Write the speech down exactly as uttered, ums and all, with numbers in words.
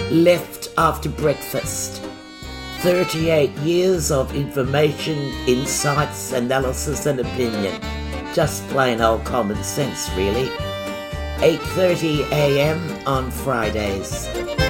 Left after breakfast. thirty-eight years of information, insights, analysis and opinion. Just plain old common sense, really. eight thirty a m on Fridays.